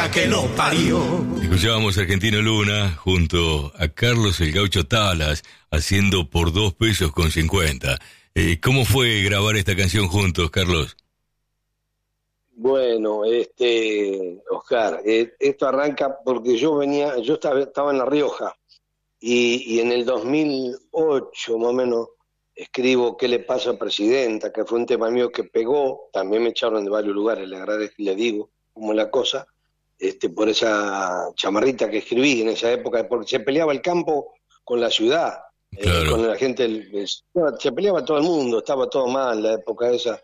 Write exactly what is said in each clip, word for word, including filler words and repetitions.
puta que lo parió. Escuchábamos a Argentino Luna junto a Carlos el Gaucho Talas haciendo Por dos pesos con cincuenta. Eh, ¿Cómo fue grabar esta canción juntos, Carlos? Bueno, este, Oscar, eh, esto arranca porque yo venía, yo estaba, estaba en La Rioja y, y en el dos mil ocho más o menos escribo ¿Qué le pasa a Presidenta?, que fue un tema mío que pegó, también me echaron de varios lugares, le agradezco y le digo cómo es la cosa, este, por esa chamarrita que escribí en esa época, porque se peleaba el campo con la ciudad, Claro. eh, con la gente, el, el, se peleaba todo el mundo, estaba todo mal la época esa,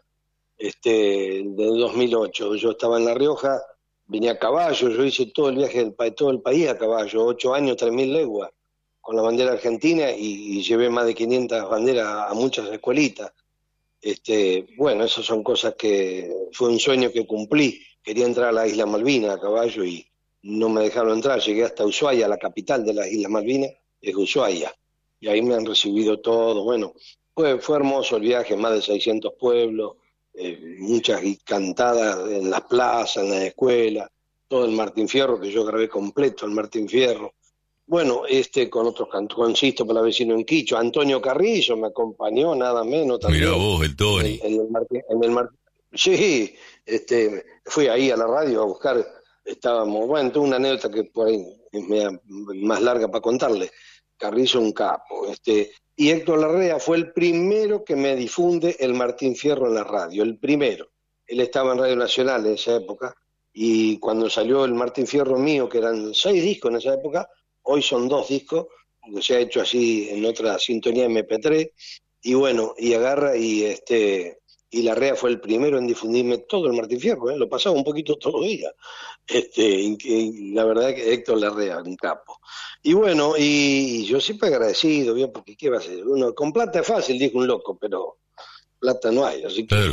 este, de dos mil ocho. Yo estaba en La Rioja, venía a caballo, yo hice todo el viaje del país, todo el país a caballo, ocho años, tres mil leguas, con la bandera argentina y, y llevé más de quinientas banderas a, a muchas escuelitas. Este, bueno, esas son cosas que fue un sueño que cumplí. Quería entrar a la Isla Malvinas a caballo y no me dejaron entrar. Llegué hasta Ushuaia, la capital de las Islas Malvinas, es Ushuaia. Y ahí me han recibido todo. Bueno, fue, fue hermoso el viaje, más de seiscientos pueblos, eh, muchas cantadas en las plazas, en las escuelas, todo el Martín Fierro, que yo grabé completo, el Martín Fierro. Bueno, este con otros cantoncitos para vecino en Quicho. Antonio Carrillo me acompañó, nada menos también. Mirá vos, el Tony. En, en el Martín, en el Martín, sí, este, fui ahí a la radio a buscar, estábamos, bueno, tengo una anécdota que por ahí es media, más larga para contarle. Carrillo un capo, este, y Héctor Larrea fue el primero que me difunde el Martín Fierro en la radio, el primero. Él estaba en Radio Nacional en esa época, y cuando salió el Martín Fierro mío, que eran seis discos en esa época, hoy son dos discos, porque se ha hecho así en otra sintonía eme pe tres, y bueno, y agarra y este y Larrea fue el primero en difundirme todo el Martín Fierro, ¿eh? Lo pasaba un poquito todos los días. Este, y, y la verdad que Héctor Larrea, un capo. Y bueno, y, y yo siempre agradecido, ¿bien? Porque ¿qué va a hacer? Uno, con plata es fácil, dijo un loco, pero plata no hay, así que Claro.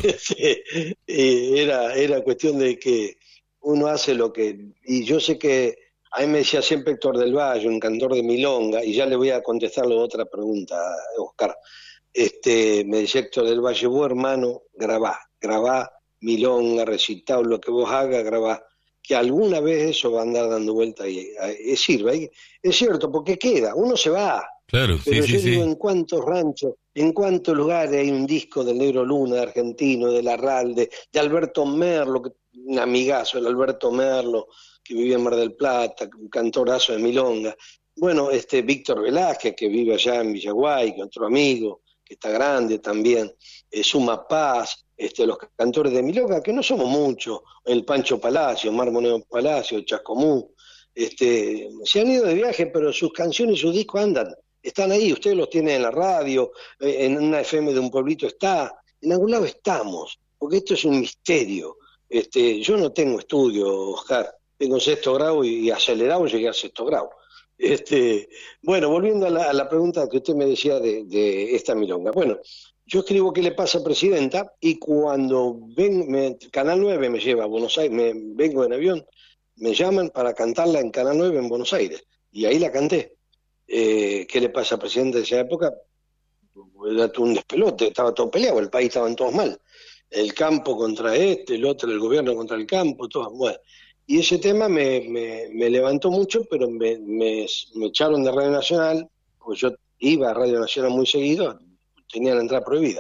este, era, era cuestión de que uno hace lo que, y yo sé que a mí me decía siempre Héctor del Valle, un cantor de milonga, y ya le voy a contestar la otra pregunta, Oscar. Este, me decía Héctor del Valle, vos hermano, grabá, grabá milonga, recitado, lo que vos hagas, grabá, que alguna vez eso va a andar dando vuelta y eh, sirve. Es cierto, porque queda, uno se va. Claro, Pero sí, yo sí, digo, sí. ¿en cuántos ranchos, en cuántos lugares hay un disco del Negro Luna, de Argentino, de Larralde, de Alberto Merlo, que, un amigazo, el Alberto Merlo, que vivía en Mar del Plata, un cantorazo de milonga. Bueno, este Víctor Velázquez, que vive allá en Villaguay, que otro amigo, que está grande también, eh, Suma Paz, este, los cantores de milonga, que no somos muchos, el Pancho Palacio, Marmoneo Palacio, Chascomú, este, se han ido de viaje, pero sus canciones y sus discos andan. Están ahí, ustedes los tienen en la radio, en una efe eme de un pueblito está, en algún lado estamos, porque esto es un misterio. Este, yo no tengo estudio, Oscar, tengo sexto grado y, y acelerado llegué al sexto grado. Este, bueno, volviendo a la, a la pregunta que usted me decía de, de esta milonga. Bueno, yo escribo ¿Qué le pasa a Presidenta? Y cuando ven, me, Canal nueve me lleva a Buenos Aires, me, vengo en avión, me llaman para cantarla en Canal nueve en Buenos Aires, y ahí la canté. Eh, ¿Qué le pasa al presidente de esa época? Era todo un despelote, estaba todo peleado, el país estaban todos mal, el campo contra este, el otro, el gobierno contra el campo, todo, bueno. Y ese tema me, me, me levantó mucho, pero me, me, me echaron de Radio Nacional, pues yo iba a Radio Nacional muy seguido, tenía la entrada prohibida,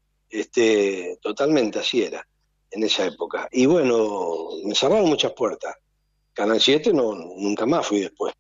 este, totalmente así era en esa época. Y bueno, me cerraron muchas puertas. Canal siete no, nunca más fui después.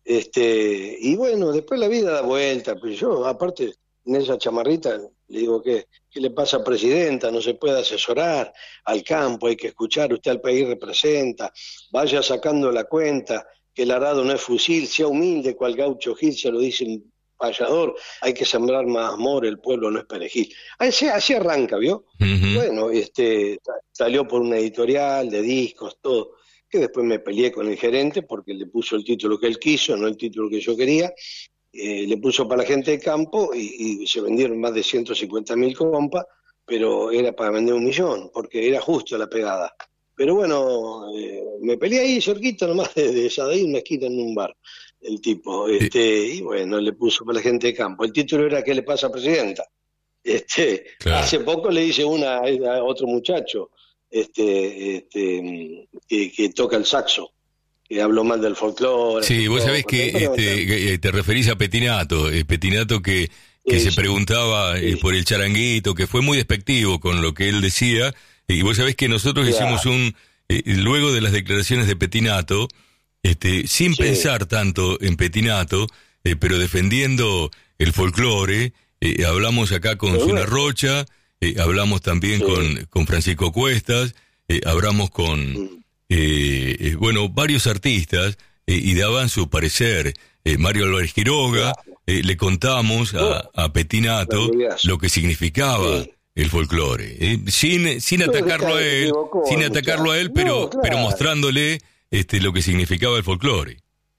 Este, y bueno, después la vida da vuelta, pues yo, aparte, en esa chamarrita, le digo, ¿qué, qué le pasa a Presidenta? No se puede asesorar al campo, hay que escuchar, usted al país representa, vaya sacando la cuenta, que el arado no es fusil, sea humilde, cual Gaucho Gil, se lo dice un payador, hay que sembrar más amor, el pueblo no es perejil. Así, así arranca, ¿vio? Uh-huh. Bueno, este, salió por una editorial de discos, todo, que después me peleé con el gerente porque le puso el título que él quiso, no el título que yo quería, eh, le puso para la gente de campo y, y se vendieron más de ciento cincuenta mil compas, pero era para vender un millón, porque era justo la pegada. Pero bueno, eh, me peleé ahí cerquita nomás de, de Sadí, una esquina en un bar, el tipo, este, y bueno, le puso para la gente de campo. El título era ¿Qué le pasa a Presidenta? Este, claro. Hace poco le hice una a otro muchacho, este, este que, que toca el saxo, que habló mal del folclore. Sí, vos sabés que este, te referís a Pettinato, eh, Pettinato que, que se preguntaba eh, por el charanguito, que fue muy despectivo con lo que él decía, y vos sabés que nosotros claro. hicimos un, eh, luego de las declaraciones de Pettinato, este, sin sí. pensar tanto en Pettinato, eh, pero defendiendo el folclore, eh, hablamos acá con Zuna bueno. Rocha, eh, hablamos también sí. con, con Francisco Cuestas, eh, hablamos con... Mm. Eh, eh, bueno, varios artistas eh, y daban su parecer. Eh, Mario Álvarez Quiroga, eh, le contamos a, a Pettinato lo que significaba sí. el folclore, eh, sin sin atacarlo a él, sin atacarlo a él, pero no, claro. pero mostrándole este lo que significaba el folclore.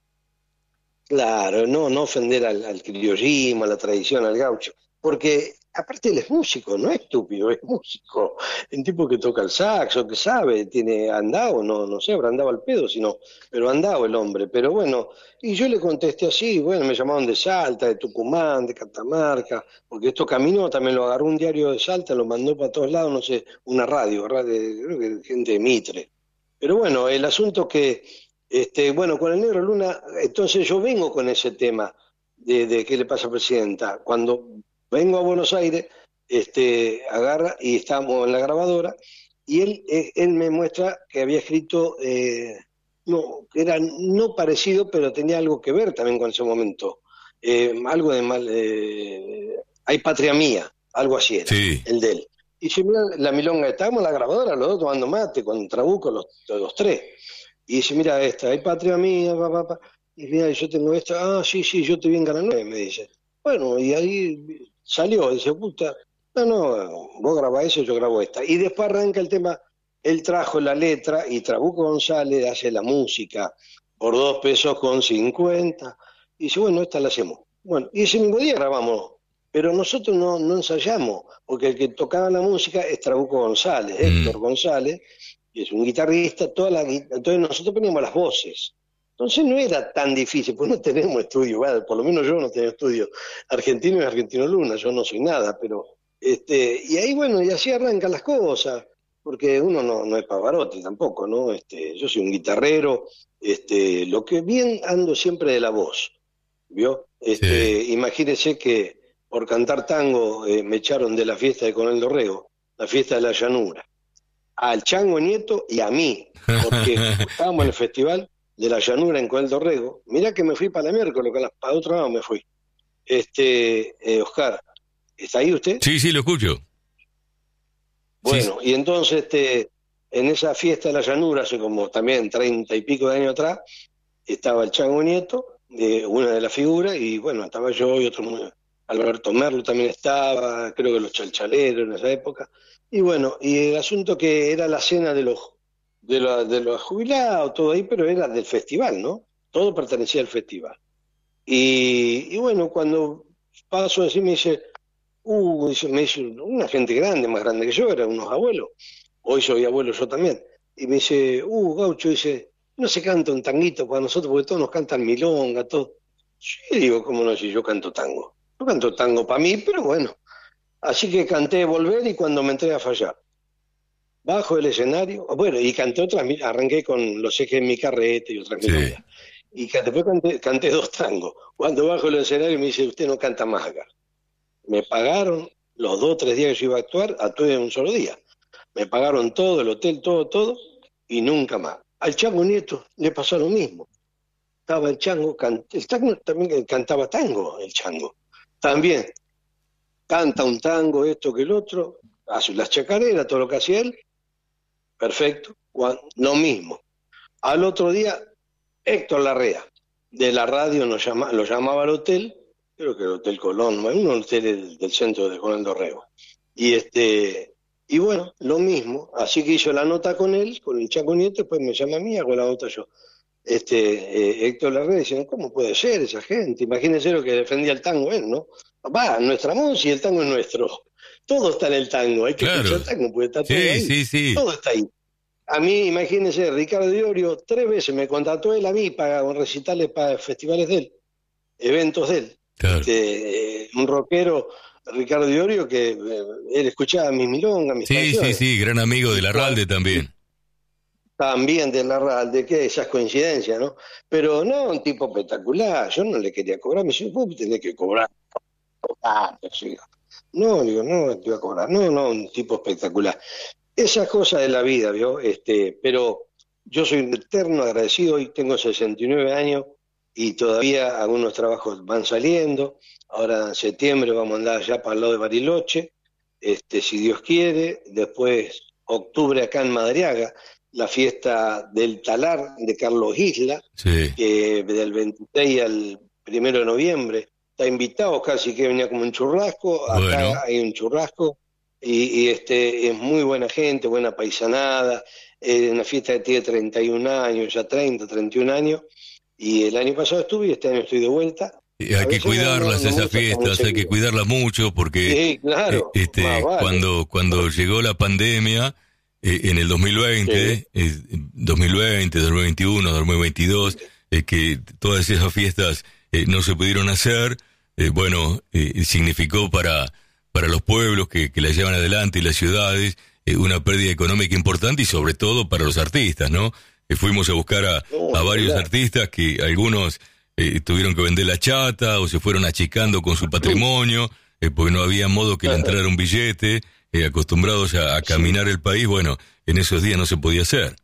Claro, no no ofender al, al criollismo, a la tradición, al gaucho, porque aparte él es músico, no es estúpido, es músico, un tipo que toca el saxo, que sabe, tiene andado, no no sé, habrá andado al pedo, sino, pero andado el hombre, pero bueno, y yo le contesté así, bueno, me llamaban de Salta, de Tucumán, de Catamarca, porque esto caminó, también lo agarró un diario de Salta, lo mandó para todos lados, no sé, una radio, radio creo que gente de Mitre, pero bueno, el asunto que, este, bueno, con el Negro Luna, entonces yo vengo con ese tema de, de qué le pasa a Presidenta, cuando vengo a Buenos Aires, este, agarra y estamos en la grabadora y él, él me muestra que había escrito, eh, no, era no parecido, pero tenía algo que ver también con ese momento, eh, algo de mal, eh, hay patria mía, algo así era, sí. el de él. Y dice, mira, la milonga, estábamos en la grabadora, los dos tomando mate, con Trabuco, los, los tres. Y dice, mira esta, hay patria mía, papá, pa, pa. Y mira, yo tengo esta, ah, sí, sí, yo te vi en Canal nueve, me dice. Bueno, y ahí salió, dice, puta, no, no, vos grabás eso, yo grabo esta. Y después arranca el tema, él trajo la letra y Trabuco González hace la música por dos pesos con cincuenta. Y dice, bueno, esta la hacemos. Bueno, y ese mismo día grabamos, pero nosotros no, no ensayamos, porque el que tocaba la música es Trabuco González, mm. Héctor González, que es un guitarrista, toda la, entonces nosotros poníamos las voces. Entonces no era tan difícil, pues no tenemos estudio, bueno, por lo menos yo no tengo estudio argentino y Argentino Luna, yo no soy nada, pero este y ahí bueno, y así arrancan las cosas, porque uno no, no es Pavarotti tampoco, ¿no? Este, yo soy un guitarrero, este, lo que bien ando siempre de la voz, ¿vio? Este, sí. Imagínese que por cantar tango eh, me echaron de la fiesta de Coronel Dorrego, la fiesta de la llanura, al Chango Nieto y a mí, porque estábamos en el festival de la llanura en Coronel Dorrego. Mirá que me fui para la miércoles, que para otro lado me fui. Este, eh, Oscar, ¿está ahí usted? Sí, sí, lo escucho. Bueno, sí. Y entonces este, en esa fiesta de la llanura, hace como también treinta y pico de años atrás, estaba el Chango Nieto, eh, una de las figuras, y bueno, estaba yo y otro, Alberto Merlo también estaba, creo que los Chalchaleros en esa época, y bueno, y el asunto que era la cena de los de, la, de los jubilados, todo ahí, pero era del festival, ¿no? Todo pertenecía al festival. Y, y bueno, cuando paso así me dice, uh, dice, me dice una gente grande, más grande que yo, eran unos abuelos, hoy soy abuelo yo también, y me dice, uh, Gaucho, dice, no se canta un tanguito para nosotros, porque todos nos cantan milonga, todo. Yo digo, ¿cómo no, si yo canto tango? Yo canto tango para mí, pero bueno. Así que canté Volver y Cuando me entré a fallar. Bajo el escenario, bueno, y canté otras, arranqué con Los ejes en mi carrete y otras sí. milongas. Y después canté, canté dos tangos. Cuando bajo el escenario me dice, usted no canta más acá. Me pagaron los dos o tres días que yo iba a actuar, actué en un solo día. Me pagaron todo, el hotel, todo, todo, y nunca más. Al Chango Nieto le pasó lo mismo. Estaba el Chango, can, el tango también cantaba tango, el Chango. También canta un tango, esto que el otro, hace las chacareras, todo lo que hacía él, perfecto, lo mismo. Al otro día, Héctor Larrea, de la radio nos llama, lo llamaba al hotel, creo que el Hotel Colón, un hotel del, del centro de Coronel Dorrego. Y este, y bueno, lo mismo, así que hizo la nota con él, con el Chango Nieto, después me llama a mí, hago la nota yo. Este, eh, Héctor Larrea diciendo, ¿cómo puede ser esa gente? Imagínense lo que defendía el tango él, ¿no? Va, nuestra música y el tango es nuestro. Todo está en el tango, hay que claro. escuchar el tango, porque está todo sí, ahí. Sí, sí. Todo está ahí. A mí, imagínense, Ricardo Diorio, tres veces me contrató él a mí para recitales para festivales de él, eventos de él. Claro. Este, eh, un rockero, Ricardo Diorio, que eh, él escuchaba mis milongas, mis Sí, canciones. sí, sí, gran amigo de Larralde también. también de la RAL, de que esas coincidencias, ¿no? Pero no, un tipo espectacular, yo no le quería cobrar, me dice, vos tenés que cobrar. Ah, sí. No, digo, no te iba a cobrar, no, no, un tipo espectacular. Esas cosas de la vida, ¿vio? Este, pero yo soy un eterno agradecido, hoy tengo sesenta y nueve años y todavía algunos trabajos van saliendo. Ahora en septiembre vamos a andar allá para el lado de Bariloche, este, si Dios quiere. Después, octubre acá en Madariaga, la fiesta del talar de Carlos Isla, Sí. que del veintiséis al primero de noviembre. Está invitado, casi que venía como un churrasco, Bueno, acá hay un churrasco, y, y este es muy buena gente, buena paisanada, eh, una fiesta que tiene treinta y un años, ya treinta, treinta y un años, y el año pasado estuve y este año estoy de vuelta. y A hay que veces no, no, cuidarlas no me esas gusta estar muy fiestas, hay que seguido. cuidarlas mucho porque Sí, eh, claro, más este vale. cuando cuando llegó la pandemia eh, en el dos mil veinte, Sí. eh, dos mil veinte, dos mil veintiuno, dos mil veintidós, eh, que todas esas fiestas eh, no se pudieron hacer, eh, bueno, eh, significó para para los pueblos que, que la llevan adelante y las ciudades eh, una pérdida económica importante y sobre todo para los artistas, ¿no? Eh, fuimos a buscar a, No, a ni varios hablar. artistas que algunos eh, tuvieron que vender la chata o se fueron achicando con su patrimonio eh, porque no había modo que le entrara un billete, eh, acostumbrados a, a Sí, caminar el país, bueno, en esos días no se podía hacer.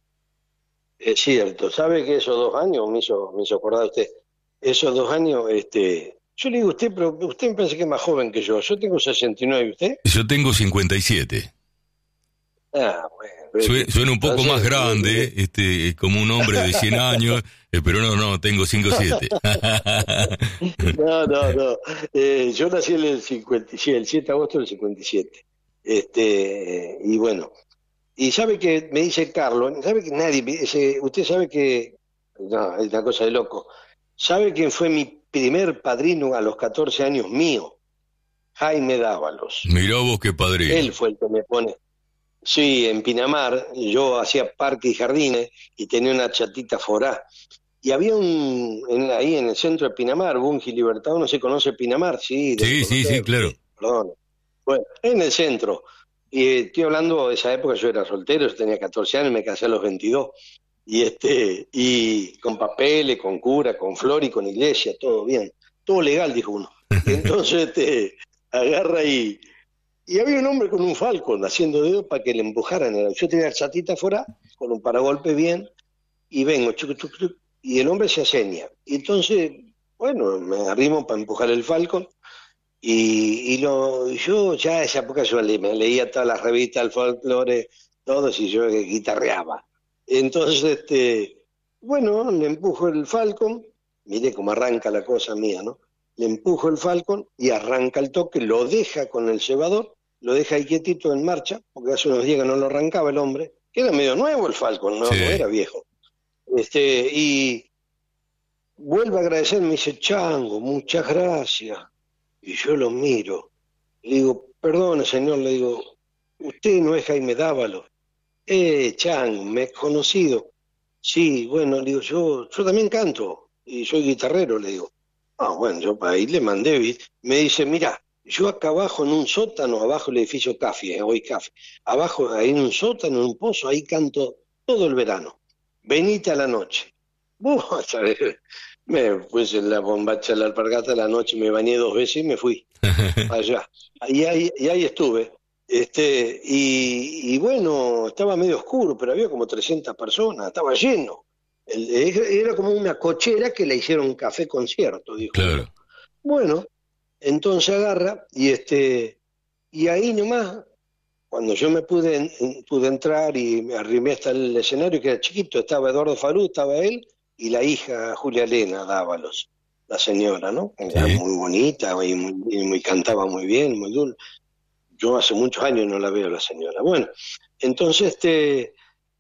es cierto. ¿Sabe que esos dos años me hizo, me hizo acordar usted? Esos dos años, este, yo le digo a usted, pero usted me parece que es más joven que yo. Yo tengo sesenta y nueve, ¿y usted? Yo tengo cincuenta y siete. Ah, bueno, Sue- vete. Suena un poco más Entonces, grande, eh, este, como un hombre de cien años, eh, pero no, no, tengo cinco siete. no, no, no. Eh, yo nací en el cincuenta y siete, el siete de agosto del cincuenta y siete. Este, y bueno, y sabe que me dice Carlos, sabe que nadie, me dice, usted sabe que, no, es una cosa de loco, sabe quién fue mi primer padrino a los catorce años mío, Jaime Dávalos. Mirá vos qué Él padrino. fue el que me pone. Sí, en Pinamar, yo hacía parques y jardines y tenía una chatita forá. Y había un, en- ahí en el centro de Pinamar, Bungie Libertador, no se conoce Pinamar, sí, debe Sí, sí, sí, conocer, claro. sí, perdón. Bueno, en el centro. Y eh, estoy hablando de esa época, yo era soltero, yo tenía catorce años, me casé a los veintidós. Y este, y con papeles, con cura, con flor y con iglesia, todo bien. Todo legal, dijo uno. Y entonces este, agarra y, y había un hombre con un Falcon haciendo dedo para que le empujaran. Yo tenía el chatita afuera, con un paragolpe bien, y vengo, chuc, chuc, chuc, y el hombre se aseña. Y entonces, bueno, me arrimo para empujar el Falcon, y, y lo, yo ya a esa época yo le, me leía todas las revistas del folclore, todo, y yo guitarreaba. Entonces, este, bueno, le empujo el Falcon, mire cómo arranca la cosa mía, ¿no? Le empujo el Falcon y arranca el toque, lo deja con el cebador, lo deja ahí quietito en marcha, porque hace unos días que no lo arrancaba el hombre, que era medio nuevo el Falcon, no, no Sí. era viejo. Este, y vuelve a agradecer, me dice, Chango, muchas gracias. Y yo lo miro, le digo, perdone señor, le digo, usted no es Jaime Dávalos. Eh, Chango, me he conocido. Sí, bueno, le digo, yo, yo también canto y soy guitarrero, le digo. Ah, bueno, yo para ahí le mandé, ¿viste? Me dice, mira, yo acá abajo en un sótano, abajo el edificio Café, eh, hoy Café, abajo ahí en un sótano, en un pozo, ahí canto todo el verano. Venite a la noche. Buah, ¿sabes? Me puse en la bombacha de la alpargata a la noche, me bañé dos veces y me fui allá. Y ahí, y ahí estuve. Este, y, y bueno, estaba medio oscuro, pero había como trescientas personas, estaba lleno. El- era como una cochera que le hicieron café concierto, dijo uno. Claro. Bueno, entonces agarra y este, y ahí nomás, cuando yo me pude, en- pude entrar y me arrimé hasta el escenario, que era chiquito, estaba Eduardo Falú, estaba él y la hija Julia Elena Dávalos, la señora, ¿no? Era Sí. muy bonita y muy, y muy- cantaba muy bien, muy dulce. Yo hace muchos años no la veo la señora. Bueno, entonces este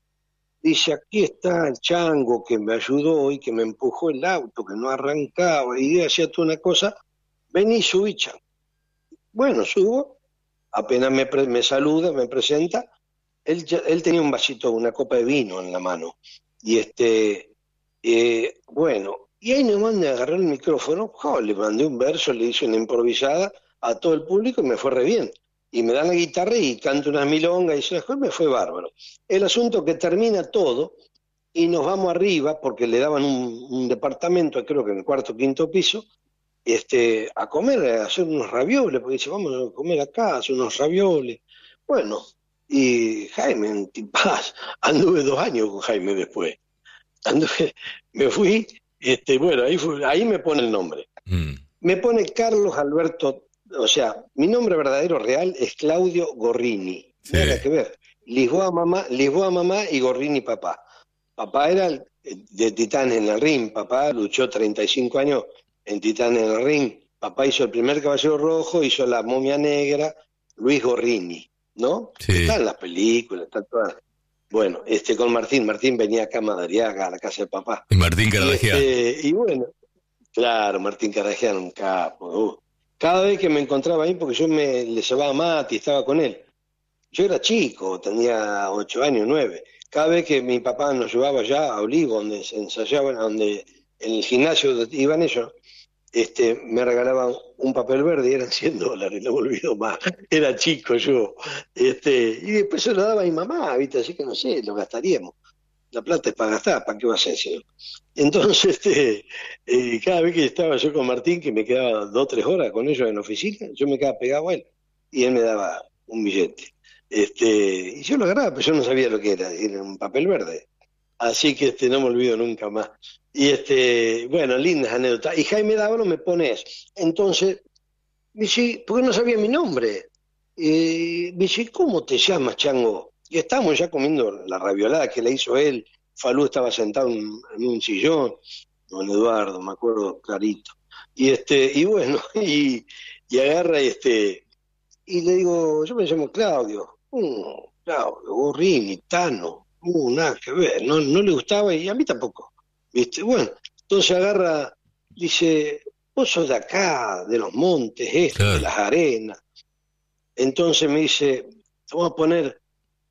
dice, aquí está el chango que me ayudó y que me empujó el auto, que no arrancaba, y hacía toda una cosa, vení, subí, chango. Bueno, subo, apenas me, pre- me saluda, me presenta, él, ya- él tenía un vasito, una copa de vino en la mano, y este, eh, bueno, y ahí nomás me agarré el micrófono, jo, le mandé un verso, le hice una improvisada a todo el público y me fue re bien. y me dan la guitarra y canto unas milongas y esas cosas, me fue bárbaro. El asunto que termina todo y nos vamos arriba, porque le daban un, un departamento, creo que en el cuarto o quinto piso, este, a comer, a hacer unos ravioles, porque dice, vamos a comer acá, hacer unos ravioles. Bueno, y Jaime, en tipaz, anduve dos años con Jaime después. Anduve, me fui, este, bueno, ahí, fue, ahí me pone el nombre. Mm. Me pone Carlos Alberto, o sea, mi nombre verdadero real es Claudio Gorrini. Sí. Nada que ver. Lisboa mamá, Lisboa mamá y Gorrini papá. Papá era el, de Titán en el ring, papá luchó treinta y cinco años en Titán en el ring, papá hizo el primer Caballero Rojo, hizo la Momia Negra, Luis Gorrini, ¿no? Sí. Están las películas, están todas. Bueno, este con Martín, Martín venía acá a Madariaga, a la casa del papá. Y Martín Cardagian. Y, este, y bueno, claro, Martín Cardagian, un capo. Uh. Cada vez que me encontraba ahí, porque yo me le llevaba mate y estaba con él. Yo era chico, tenía ocho años, nueve. Cada vez que mi papá nos llevaba allá a Olivo, donde se ensayaban, donde en el gimnasio donde iban ellos, este, me regalaban un papel verde y eran cien dólares, no me olvido más. Era chico yo. Este, y después se lo daba a mi mamá, ¿viste? Así que no sé, lo gastaríamos. La plata es para gastar, ¿para qué va a ser? ¿Sí? Entonces, este, eh, cada vez que estaba yo con Martín, que me quedaba dos o tres horas con ellos en la oficina, yo me quedaba pegado a él y él me daba un billete. Este, y yo lo agarraba, pero yo no sabía lo que era, era un papel verde. Así que este, no me olvido nunca más. Y este, bueno, lindas anécdotas. Y Jaime Dávalo me pone eso. Entonces, me dice, ¿por qué no sabía mi nombre? Eh, me dice, ¿cómo te llamas, Chango? Y estábamos ya comiendo la raviolada que le hizo él. Falú estaba sentado en, en un sillón, don Eduardo, me acuerdo clarito. Y este, y bueno, y, y agarra este, y le digo, yo me llamo Claudio. Uh, Claudio, Gorrini, Tano, uh, nada que ver, no, no le gustaba y a mí tampoco, ¿viste? Bueno, entonces agarra, dice, vos sos de acá, de los montes, esto, claro, de las arenas. Entonces me dice, te vamos a poner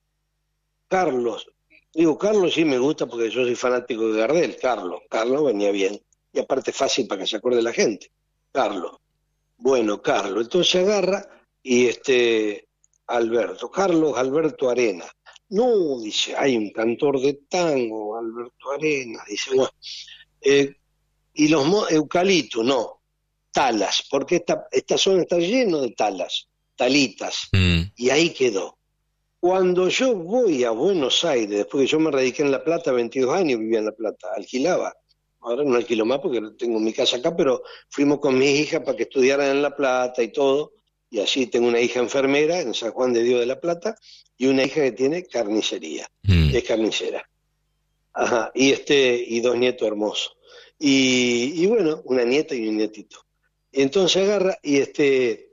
Carlos. Digo, Carlos sí me gusta porque yo soy fanático de Gardel, Carlos, Carlos venía bien, y aparte fácil para que se acuerde la gente, Carlos. Bueno, Carlos, entonces agarra y este... Alberto, Carlos Alberto Arena. No, dice, hay un cantor de tango, Alberto Arena. Dice, bueno, eh, y los mo- eucaliptos, no, talas, porque esta, esta zona está llena de talas, talitas, mm. y ahí quedó. Cuando yo voy a Buenos Aires, después que yo me radiqué en La Plata, veintidós años vivía en La Plata, alquilaba, ahora no alquilo más porque tengo mi casa acá, pero fuimos con mis hijas para que estudiaran en La Plata y todo. Y allí tengo una hija enfermera en San Juan de Dios de la Plata y una hija que tiene carnicería, mm. es carnicera. Ajá, y este, y dos nietos hermosos. Y, y bueno, una nieta y un nietito. Y entonces agarra y este,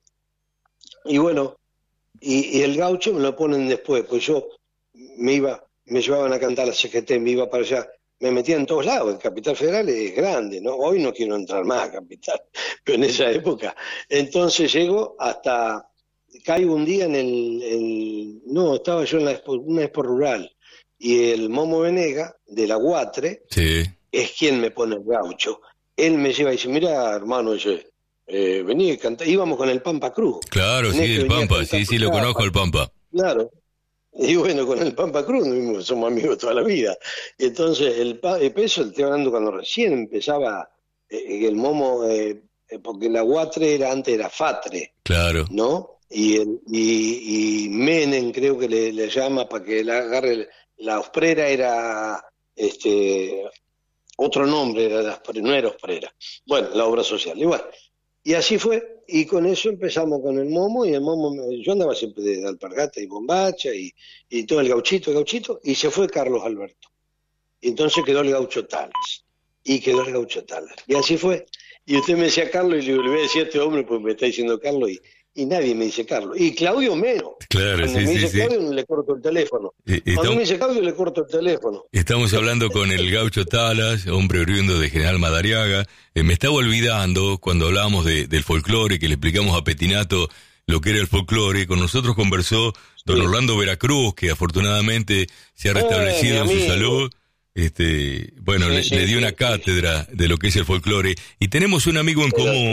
y bueno, y, y el gaucho me lo ponen después, pues yo me iba, me llevaban a cantar a la C G T, me iba para allá. Me metía en todos lados, el Capital Federal es grande, ¿no? Hoy no quiero entrar más a Capital, pero en esa época. Entonces llego hasta, caigo un día en el, el no, estaba yo en la expo, una expo rural, y el Momo Venega, de la Guatre, sí, es quien me pone el gaucho. Él me lleva y dice, mira, hermano, dice, eh, vení a cantar, íbamos con el Pampa Cruz. Claro, sí, el Pampa, sí, sí, lo conozco el Pampa. Claro. Y bueno, con el Pampa Cruz somos amigos toda la vida. Y entonces el, el peso, el estoy hablando cuando recién empezaba eh, el Momo, eh, porque la Guatre era antes era Fatre, claro, ¿no? Y, el, y, y Menem creo que le, le llama para que la agarre, la Osprera era este otro nombre, era la, no era Osprera. Bueno, la obra social, igual. Y así fue, y con eso empezamos con el Momo, y el Momo, yo andaba siempre de alpargata y bombacha, y, y todo el gauchito, el gauchito, y se fue Carlos Alberto. Y entonces quedó el gaucho Talas, y quedó el gaucho Talas. Y así fue. Y usted me decía Carlos, y le voy a decir a este hombre, pues me está diciendo Carlos, y, y nadie me dice Carlos. Y Claudio menos. Claro, Cuando sí, me sí, dice sí. Claudio, le corto el teléfono. Y, y Cuando estamos, me dice Claudio, le corto el teléfono. Estamos hablando con el gaucho Talas, hombre oriundo de General Madariaga. Eh, me estaba olvidando, cuando hablábamos de, del folclore, que le explicamos a Petinato lo que era el folclore, con nosotros conversó don sí. Orlando Veracruz, que afortunadamente se ha restablecido eh, en su salud. Este, bueno, sí, le, sí, le dio sí, una sí. cátedra de lo que es el folclore. Y tenemos un amigo en común,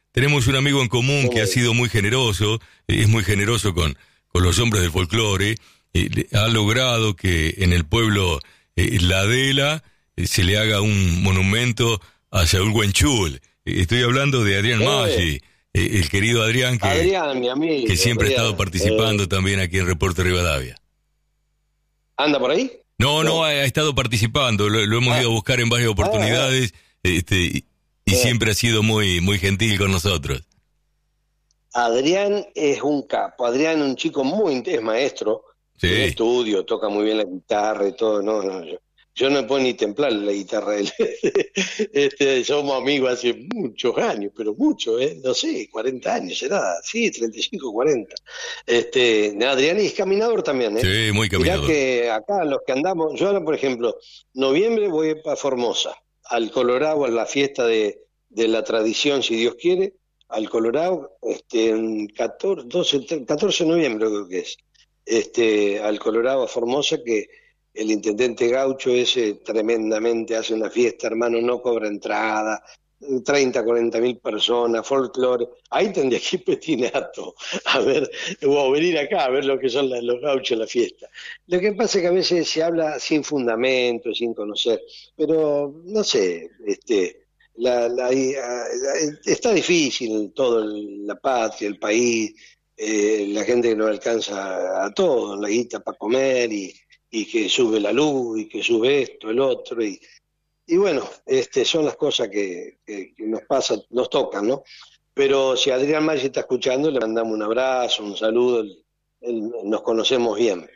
tenemos un amigo en común que ha sido muy generoso, es muy generoso con, con los hombres del folclore, eh, ha logrado que en el pueblo eh, La Adela eh, se le haga un monumento a Saúl Huenchul. Eh, estoy hablando de Adrián Eh. Maggi, eh, el querido Adrián que, Adrián, mi amigo, que siempre Adrián, ha estado participando eh. también aquí en Reporte Rivadavia. ¿Anda por ahí? No, no, No. ha, ha estado participando, lo, lo hemos Ah. ido a buscar en varias oportunidades, este, y, y Eh. siempre ha sido muy, muy gentil con nosotros. Adrián es un capo, Adrián es un chico muy, inte- es maestro, Sí. tiene estudio, toca muy bien la guitarra y todo, no, no, yo, yo no puedo ni templar la guitarra de él. Este, somos amigos hace muchos años, pero muchos, ¿eh? No sé, cuarenta años será, sí, treinta y cinco, cuarenta. Este, Adrián es caminador también, ¿eh? Sí, muy Mirá caminador. que acá los que andamos, yo ahora por ejemplo, noviembre voy para Formosa, al Colorado, a la fiesta de, de la tradición, si Dios quiere, al Colorado, este, en catorce, doce, catorce de noviembre creo que es, este, al Colorado, a Formosa, que el intendente Gaucho ese tremendamente hace una fiesta, hermano, no cobra entrada, treinta, cuarenta mil personas, folclore, ahí tendría que ir Petinato a ver, o venir acá a ver lo que son la- los gauchos en la fiesta. Lo que pasa es que a veces se habla sin fundamento, sin conocer, pero no sé, este, la, la- la- está difícil todo, el- la patria, el país, eh, la gente que no alcanza a todo, la guita para comer y, y que sube la luz y que sube esto, el otro y y bueno, este, son las cosas que, que- que nos pasan, nos tocan, ¿no? Pero si Adrián Maggi está escuchando, le mandamos un abrazo, un saludo, él- él- nos conocemos bien.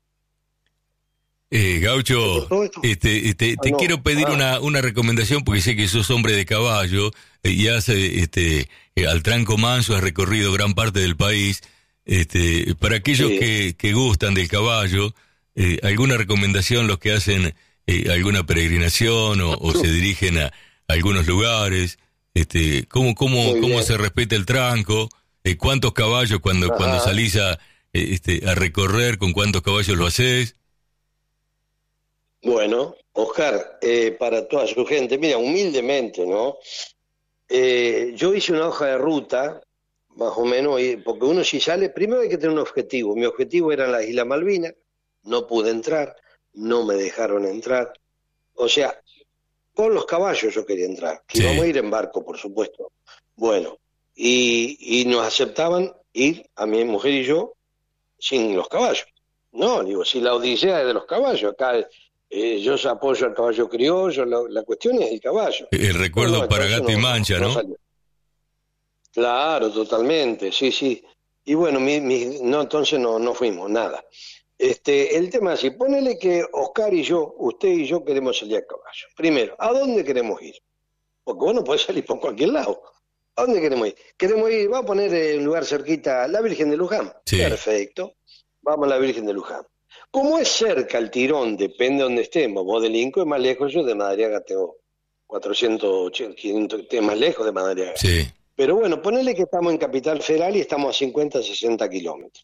Eh, ¿Te Gaucho, cortó esto? este, este, Ah, te no. quiero pedir Ah. una, una recomendación porque sé que sos hombre de caballo eh, y has eh, este, eh, al tranco manso has recorrido gran parte del país. Este, para aquellos Sí. que, que gustan del caballo, eh, ¿alguna recomendación los que hacen eh, alguna peregrinación o, o se dirigen a, a algunos lugares? Este, ¿cómo, cómo, Muy cómo bien. se respeta el tranco? Eh, ¿Cuántos caballos cuando, Ajá. cuando salís a, eh, este, a recorrer, con cuántos caballos lo haces? Bueno, Oscar, eh, para toda su gente, mira, humildemente, ¿no? Eh, yo hice una hoja de ruta, más o menos, y- porque uno si sale, primero hay que tener un objetivo. Mi objetivo era la Isla Malvinas, no pude entrar, no me dejaron entrar. O sea, con los caballos yo quería entrar, que Sí. íbamos a ir en barco, por supuesto. Bueno, y, y nos aceptaban ir, a mi mujer y yo, sin los caballos. No, digo, si la odisea es de los caballos, acá eh, yo apoyo al caballo criollo, la, la cuestión es el caballo. El recuerdo No, no, para entonces gato y no, mancha, no ¿no? salió. Claro, totalmente, sí, sí. Y bueno, mi, mi- no, entonces no, no fuimos, nada. Este, el tema es así, ponele que Oscar y yo, usted y yo queremos salir a caballo. Primero, ¿a dónde queremos ir? Porque vos no podés salir por cualquier lado. ¿A dónde queremos ir? Queremos ir, vamos a poner en un lugar cerquita, la Virgen de Luján. Sí. Perfecto. Vamos a la Virgen de Luján. Como es cerca el Tirón, depende de donde estemos. Vos de Lincoln es más lejos, yo de Madariaga tengo cuatrocientos ochenta, quinientos, es más lejos de Madariaga. Sí. Pero bueno, ponele que estamos en Capital Federal y estamos a cincuenta, sesenta kilómetros.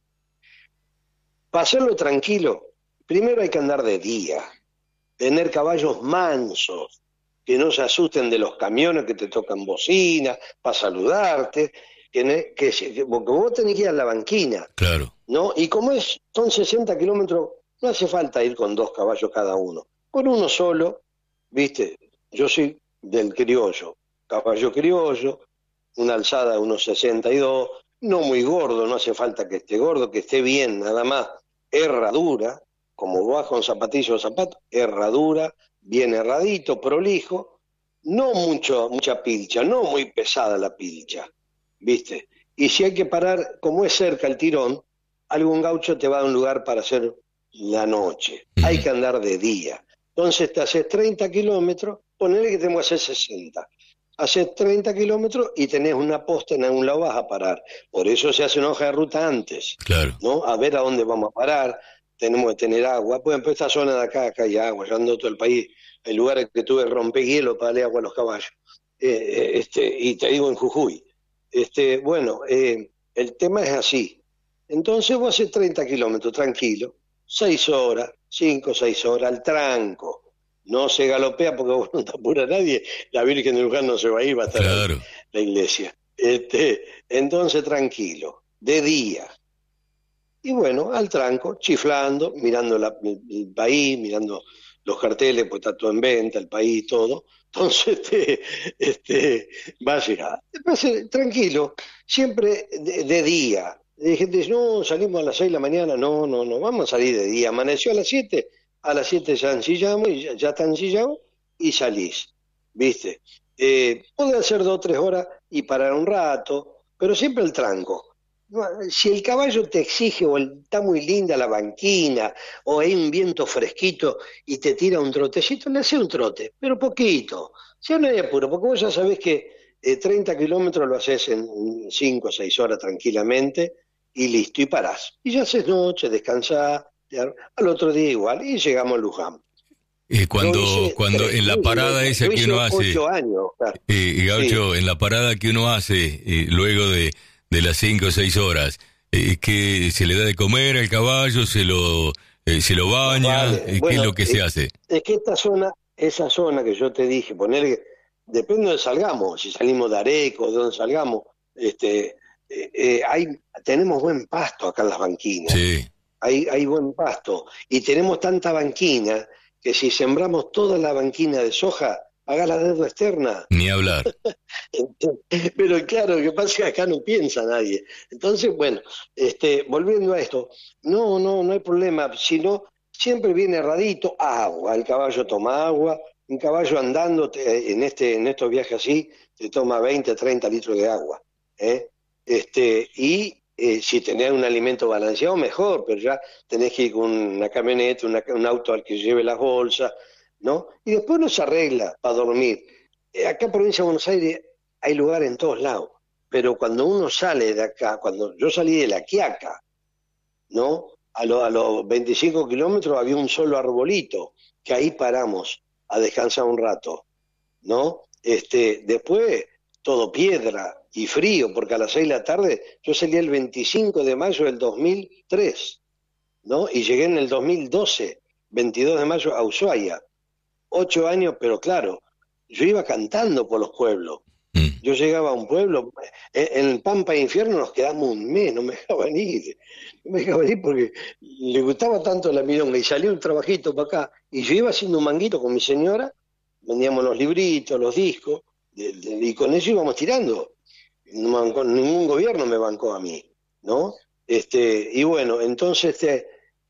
Para hacerlo tranquilo, primero hay que andar de día, tener caballos mansos, que no se asusten de los camiones que te tocan bocina, para saludarte, que, ne- que, se- que- porque vos tenés que ir a la banquina, Claro. ¿no? Y como es, son sesenta kilómetros, no hace falta ir con dos caballos cada uno. Con uno solo, ¿viste? Yo soy del criollo, caballo criollo, una alzada de unos sesenta y dos, no muy gordo, no hace falta que esté gordo, que esté bien, nada más. Herradura, como vas con zapatillas o zapatos, herradura, bien herradito, prolijo, no mucho, mucha pilcha, no muy pesada la pilcha, ¿viste? Y si hay que parar, como es cerca el Tirón, algún gaucho te va a dar un lugar para hacer la noche. Ujú. Hay que andar de día. Entonces te haces treinta kilómetros, ponele que tenemos que hacer sesenta. Haces treinta kilómetros y tenés una posta en algún lado, vas a parar. Por eso se hace una hoja de ruta antes, Claro. ¿no? A ver a dónde vamos a parar, tenemos que tener agua. Por ejemplo, esta zona de acá, acá hay agua, yo ando todo el país, hay lugares que tuve que romper hielo para darle agua a los caballos. Eh, eh, este, y te digo en Jujuy. Este, bueno, eh, el tema es así. Entonces vos haces treinta kilómetros, tranquilo, seis horas, cinco, seis horas, al tranco. No se galopea porque vos no te apura nadie, la Virgen de Luján no se va a ir, va a estar Claro. la iglesia. Este, entonces tranquilo, de día. Y bueno, al tranco, chiflando, mirando la- el, el país, mirando los carteles, pues está todo en venta, el país, todo. Entonces, este, este, va a llegar. Después, eh, tranquilo, siempre de, de día. Hay gente dice, no, salimos a las seis de la mañana. No, no, no, vamos a salir de día. Amaneció a las siete, a las siete ya ensillamos, y ya, ya está ensillado, y salís, ¿viste? Eh, puede hacer dos o tres horas y parar un rato, pero siempre el tranco. No, si el caballo te exige o el- está muy linda la banquina o hay un viento fresquito y te tira un trotecito, le hace un trote, pero poquito. Si no hay apuro, porque vos ya sabés que eh, treinta kilómetros lo haces en cinco o seis horas tranquilamente y listo, y parás. Y ya haces noche, descansás, te ar- al otro día igual, y llegamos a Luján. Eh, Yo cuando, hice cuando tres en la mil parada metros, esa yo que hice uno hace, ocho años. Claro. eh, Sí. Gaucho, en la parada que uno hace eh, luego de, de las cinco o seis horas, eh, que se le da de comer al caballo, se lo, eh, se lo Más baña, vale. eh, ¿qué es Bueno, lo que se eh, hace? es que esta zona, esa zona que yo te dije, poner, depende de donde salgamos, si salimos de Areco, de donde salgamos, este, eh, eh, hay, tenemos buen pasto acá en las banquinas, Sí, hay, hay buen pasto, y tenemos tanta banquina que si sembramos toda la banquina de soja, haga la deuda externa. ni hablar. Pero claro, lo que pasa es que acá no piensa nadie. Entonces, bueno, este, volviendo a esto, no, no, no hay problema, sino siempre viene erradito, agua, el caballo toma agua, un caballo andando te- en este, en estos viajes así, te toma veinte, treinta litros de agua, ¿eh? Este, y eh, si tenés un alimento balanceado, mejor, pero ya tenés que ir con una camioneta, una- un auto al que lleve las bolsas, ¿no? Y después uno se arregla para dormir. Eh, Acá en Provincia de Buenos Aires hay lugar en todos lados, pero cuando uno sale de acá, cuando yo salí de La Quiaca, ¿no? A, lo- a los veinticinco kilómetros había un solo arbolito, que ahí paramos a descansar un rato, ¿no? Este, después todo piedra y frío, porque a las seis de la tarde, yo salí el veinticinco de mayo del dos mil tres, ¿no? Y llegué en el dos mil doce, veintidós de mayo, a Ushuaia. Ocho años, pero claro, yo iba cantando por los pueblos. Mm. Yo llegaba a un pueblo, en, en Pampa e Infierno nos quedamos un mes, no me dejaban ir, no me dejaban ir porque le gustaba tanto la milonga y salió un trabajito para acá y yo iba haciendo un manguito con mi señora, vendíamos los libritos, los discos de- de- y con eso íbamos tirando. No me bancó- ningún gobierno me bancó a mí, ¿no? Este, y bueno, entonces este,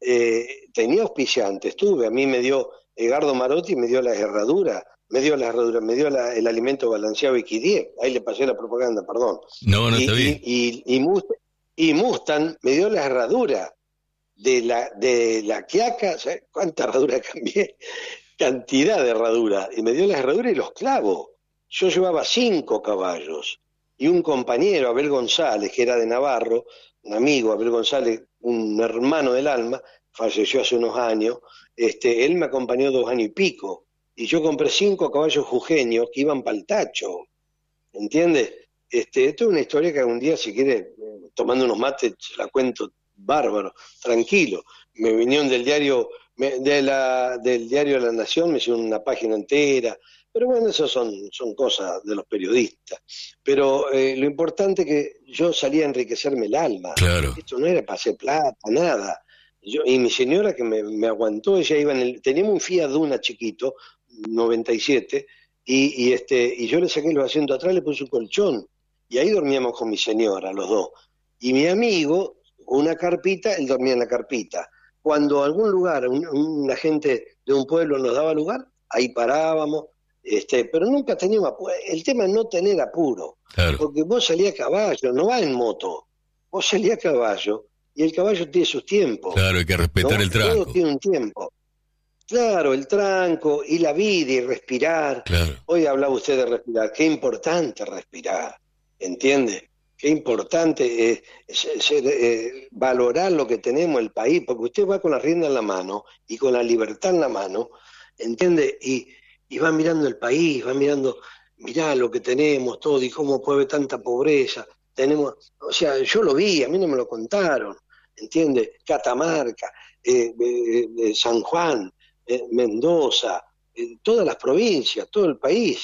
eh, tenía auspiciantes, tuve, a mí me dio Edgardo Marotti, me dio la herradura, me dio la herradura, me dio la- el alimento balanceado Equidie, ahí le pasé la propaganda, perdón. No, no Y, está y, bien. y, y, Must- y Mustang me dio la herradura de la, de la Quiaca, ¿sabes cuánta herradura cambié? Cantidad de herradura, y me dio la herradura y los clavos. Yo llevaba cinco caballos, y un compañero, Abel González, que era de Navarro, un amigo, Abel González, un hermano del alma, falleció hace unos años, este, él me acompañó dos años y pico, y yo compré cinco caballos jujeños que iban para el Tacho, ¿entiendes? Este, esto es una historia que algún día, si quiere, eh, tomando unos mates, se la cuento bárbaro, tranquilo. Me vinieron del diario, me- de la, del diario La Nación, me hicieron una página entera, pero bueno, esas son, son cosas de los periodistas. Pero eh, lo importante es que yo salía a enriquecerme el alma. Claro. Esto no era para hacer plata, nada. Yo, y mi señora que me, me aguantó, ella iba en el, teníamos un Fiat Duna chiquito, noventa y siete, y, y, este, y yo le saqué los asientos atrás, le puse un colchón, y ahí dormíamos con mi señora, los dos. Y mi amigo, una carpita, él dormía en la carpita. Cuando algún lugar, un, una gente de un pueblo nos daba lugar, ahí parábamos, este, pero nunca teníamos apuro. El tema es no tener apuro, Claro, porque vos salías a caballo, no vas en moto, vos salías a caballo, y el caballo tiene sus tiempos, claro, hay que respetar ¿no? el Todo tranco. tiene un tiempo. Claro, el tranco y la vida y respirar. Claro. Hoy hablaba usted de respirar, qué importante respirar, ¿entiende? Qué importante es, es- es, eh, valorar lo que tenemos, el país, porque usted va con la rienda en la mano y con la libertad en la mano, ¿entiende? Y, y va mirando el país, va mirando, mirá lo que tenemos, todo, y cómo puede haber tanta pobreza. Tenemos, o sea, yo lo vi, a mí no me lo contaron, ¿entiende? Catamarca, eh, eh, eh, San Juan, eh, Mendoza, eh, todas las provincias, todo el país.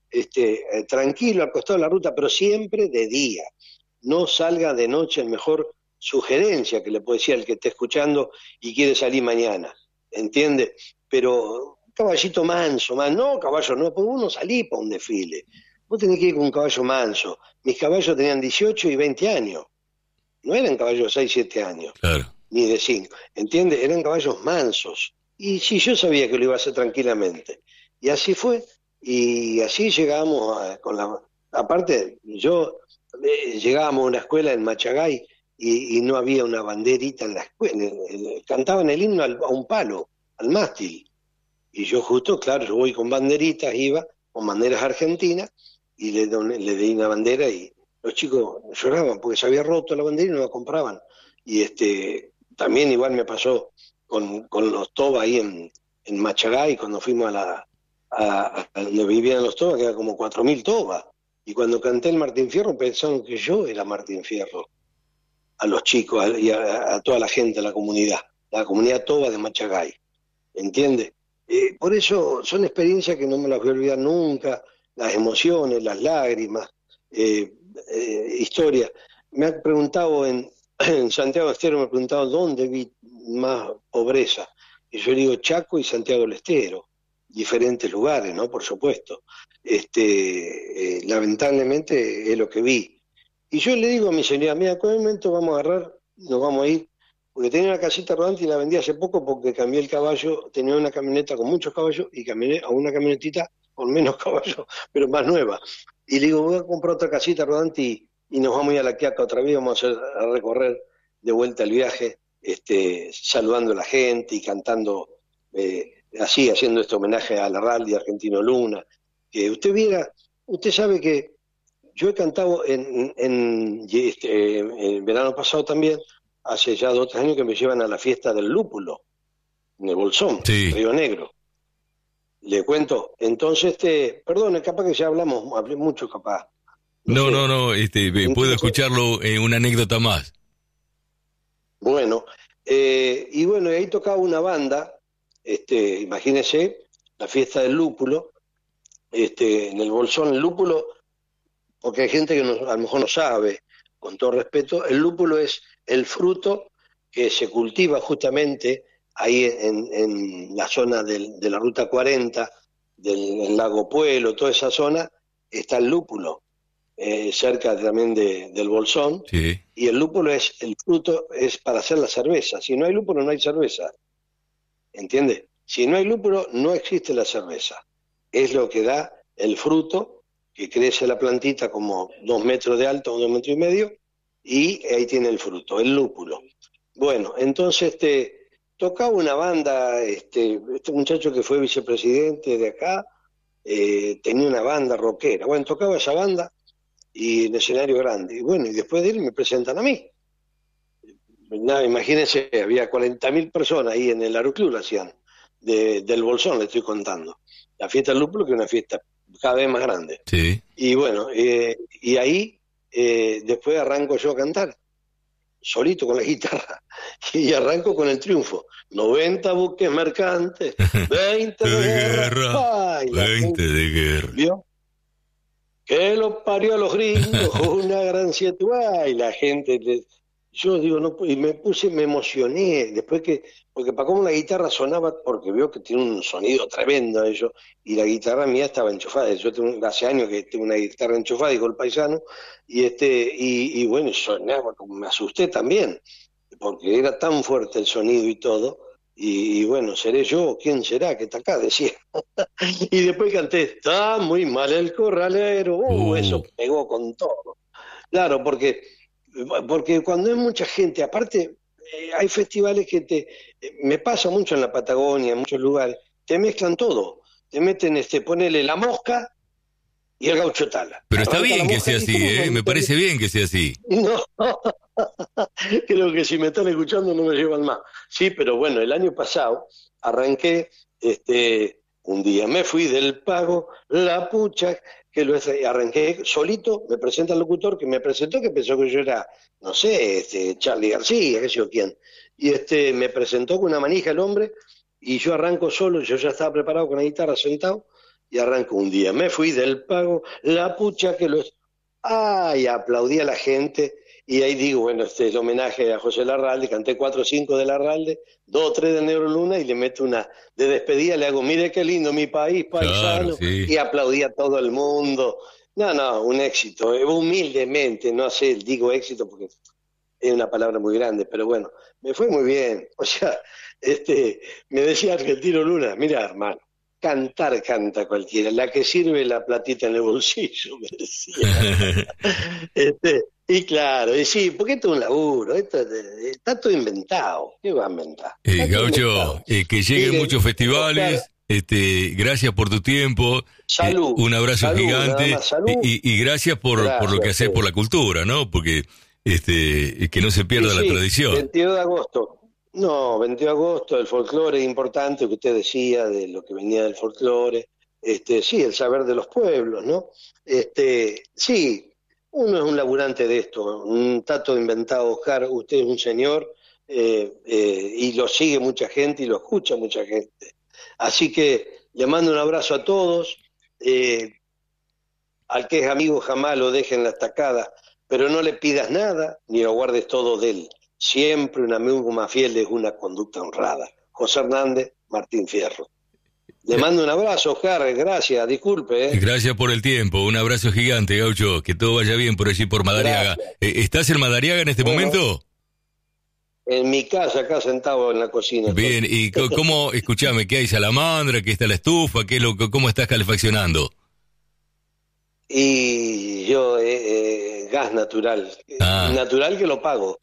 este, eh, tranquilo al costado de la ruta, pero siempre de día. No salga de noche, el mejor sugerencia que le puedo decir al que esté escuchando y quiere salir mañana, ¿entiende? Pero caballito manso, man, no caballo no, porque uno salí para un desfile. Vos tenés que ir con un caballo manso. Mis caballos tenían dieciocho y veinte años. No eran caballos de seis, siete años, claro, ni de cinco, ¿entiendes? Eran caballos mansos. Y sí, yo sabía que lo iba a hacer tranquilamente. Y así fue. Y así llegamos a, con la... Aparte, yo eh, llegábamos a una escuela en Machagay y, y no había una banderita en la escuela. Eh, cantaban el himno al, a un palo, al mástil. Y yo justo, claro, yo voy con banderitas, iba con banderas argentinas y le, doné, le di una bandera y los chicos lloraban porque se había roto la bandera y no la compraban. Y este también igual me pasó con, con los tobas ahí en, en Machagay, cuando fuimos a la a, a donde vivían los tobas, que eran como cuatro mil tobas. Y cuando canté el Martín Fierro pensaron que yo era Martín Fierro, a los chicos a, y a, a toda la gente, a la comunidad, la comunidad toba de Machagay, ¿entiendes? Eh, por eso son experiencias que no me las voy a olvidar nunca, las emociones, las lágrimas, eh, eh, historias. Me han preguntado en, en Santiago Estero, me han preguntado dónde vi más pobreza. Y yo digo Chaco y Santiago del Estero, diferentes lugares, ¿no? Por supuesto. Este, eh, lamentablemente es lo que vi. Y yo le digo a mi señora, mira, en un momento vamos a agarrar, nos vamos a ir, porque tenía una casita rodante y la vendí hace poco porque cambié el caballo, tenía una camioneta con muchos caballos y cambié a una camionetita con menos caballos, pero más nueva. Y le digo, voy a comprar otra casita rodante y, y nos vamos a ir a La Quiaca otra vez, vamos a, hacer, a recorrer de vuelta el viaje, este, saludando a la gente y cantando, eh, así, haciendo este homenaje a la Raldi Argentino Luna. Que usted viera, usted sabe que yo he cantado en, en, este, en el verano pasado también, hace ya dos o tres años que me llevan a la fiesta del lúpulo, en el Bolsón, sí. Río Negro. Le cuento, entonces, este, perdón, capaz que ya hablamos, hablé mucho capaz. No, no, no, no este, entonces, puedo escucharlo en una anécdota más. Bueno, eh, y bueno, y ahí tocaba una banda, este, imagínese, la fiesta del lúpulo, este, en el Bolsón, el lúpulo, porque hay gente que no, a lo mejor no sabe, con todo respeto, el lúpulo es el fruto que se cultiva justamente ahí en, en la zona del, de la Ruta cuarenta, del Lago Puelo, toda esa zona, está el lúpulo, eh, cerca también de, del Bolsón, sí. Y el lúpulo es, el fruto es para hacer la cerveza. Si no hay lúpulo, no hay cerveza. ¿Entiendes? Si no hay lúpulo, no existe la cerveza. Es lo que da el fruto, que crece la plantita como dos metros de alto o dos metros y medio, y ahí tiene el fruto, el lúpulo. Bueno, entonces este, tocaba una banda, este, este muchacho que fue vicepresidente de acá, eh, tenía una banda rockera. Bueno, tocaba esa banda y en escenario grande. Y bueno, y después de él me presentan a mí. Nada, imagínense, había cuarenta mil personas ahí en el Aeroclub, lo hacían, de, del Bolsón, le estoy contando. La fiesta del lúpulo, que es una fiesta cada vez más grande. Sí. Y bueno, eh, y ahí eh, después arranco yo a cantar, solito con la guitarra, y arranco con el triunfo. noventa buques mercantes, veinte de guerra, ay, veinte de guerra. ¿Vio? Que lo parió a los gringos, una gran siete, ay, la gente... De, yo digo, no, y me puse, me emocioné, después que, porque para cómo la guitarra sonaba, porque veo que tiene un sonido tremendo eso, y la guitarra mía estaba enchufada, yo tengo, hace años que tengo una guitarra enchufada, dijo el paisano, y este, y, y bueno, sonaba, como me asusté también, porque era tan fuerte el sonido y todo, y, y bueno, ¿seré yo? ¿Quién será que está acá? Decía. Y después canté, está muy mal el corralero, uh, uh. Eso pegó con todo. Claro, porque... Porque cuando hay mucha gente, aparte eh, hay festivales que te... Eh, me pasa mucho en la Patagonia, en muchos lugares, te mezclan todo. Te meten, este, ponele la mosca y el gaucho tala. Pero está bien que sea así, ¿eh? Me parece bien que sea así. No, creo que si me están escuchando no me llevan más. Sí, pero bueno, el año pasado arranqué, este, un día me fui del pago, la pucha... que lo arranqué solito, me presenta el locutor que me presentó, que pensó que yo era, no sé, este, Charlie García, qué sé yo quién, y este me presentó con una manija el hombre, y yo arranco solo, yo ya estaba preparado con la guitarra sentado, Y arranco un día, me fui del pago, la pucha que los... ¡Ay! Aplaudí a la gente, y ahí digo, bueno, este es el homenaje a José Larralde, canté cuatro o cinco de Larralde, dos o tres de Negro Luna, y le meto una de despedida, le hago, mire qué lindo mi país, paisano, claro, sí. y aplaudí a todo el mundo. No, no, un éxito, humildemente, no sé, digo éxito porque es una palabra muy grande, pero bueno, me fue muy bien. O sea, este, me decía Argentino Luna, mira, hermano, cantar canta cualquiera, la que sirve la platita en el bolsillo, me decía. este, y claro, y sí, porque esto es un laburo, esto está todo inventado, ¿qué va a inventar? Eh, Gaucho, eh, que lleguen Miren, muchos festivales. Claro. Este, gracias por tu tiempo. Salud. Eh, un abrazo salud, gigante. Más, salud. Y, y gracias por, gracias por lo que haces por la cultura, ¿no? Porque este, que no se pierda sí, la sí, tradición. veintidós de agosto. No, veintidós de agosto, el folclore importante que usted decía, de lo que venía del folclore. Este, sí, el saber de los pueblos, ¿no? Este, sí, uno es un laburante de esto, un tato inventado, Oscar, usted es un señor, eh, eh, y lo sigue mucha gente y lo escucha mucha gente. Así que le mando un abrazo a todos, eh, al que es amigo jamás lo deje en la estacada, pero no le pidas nada ni lo guardes todo de él. Siempre un amigo más fiel es una conducta honrada. José Hernández, Martín Fierro. Le mando un abrazo, Oscar, gracias, disculpe. ¿eh? Gracias por el tiempo, un abrazo gigante, Gaucho, que todo vaya bien por allí, por Madariaga. Eh, ¿Estás en Madariaga en este bueno, momento? En mi casa, acá sentado en la cocina. Bien, ¿y cómo, escuchame, qué hay salamandra, qué está la estufa, qué es lo, cómo estás calefaccionando? Y yo, eh, eh, gas natural, ah. natural que lo pago.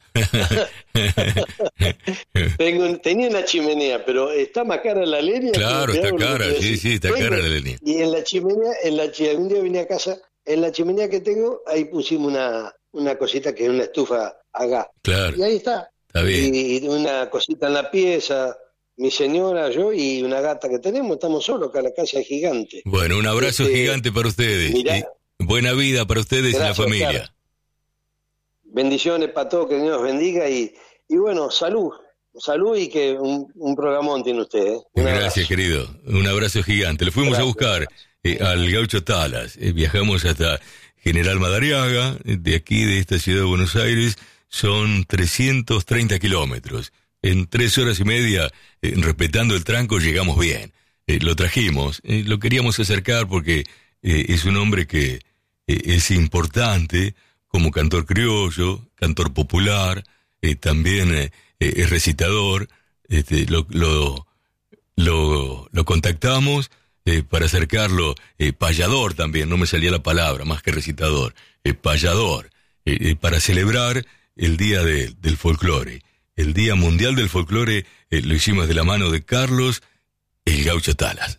Tengo, tenía una chimenea, pero está más cara la leña. Claro, está cara, sí, sí, está bueno, cara la leña. Y en la chimenea, en la chimenea, un día vine a casa, en la chimenea que tengo, ahí pusimos una, una cosita que es una estufa a gas. Claro. Y ahí está. Está bien. Y una cosita en la pieza, mi señora, yo y una gata que tenemos, estamos solos acá, la casa es gigante. Bueno, un abrazo este, gigante para ustedes. Mirá, y buena vida para ustedes gracias, y la familia. Claro. Bendiciones para todos, que Dios bendiga y, y bueno, salud, salud y que un, un programón tiene usted. ¿eh? Gracias, abrazo. Querido, un abrazo gigante. Le fuimos gracias. a buscar eh, al Gaucho Talas, eh, viajamos hasta General Madariaga, de aquí, de esta ciudad de Buenos Aires, son trescientos treinta kilómetros. En tres horas y media, eh, respetando el tranco, llegamos bien. Eh, lo trajimos, eh, lo queríamos acercar porque eh, es un hombre que eh, es importante como cantor criollo, cantor popular, eh, también eh, es recitador. Este, lo, lo, lo, lo contactamos eh, para acercarlo, eh, payador también, no me salía la palabra, más que recitador, eh, payador, eh, eh, para celebrar el Día de, del Folclore. El Día Mundial del Folclore eh, lo hicimos de la mano de Carlos, el Gaucho Talas.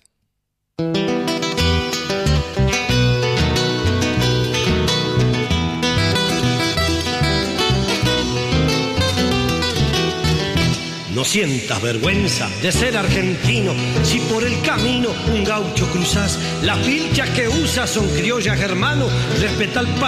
No sientas vergüenza de ser argentino, si por el camino un gaucho cruzás, las pilchas que usas son criollas, hermano, respeta al país.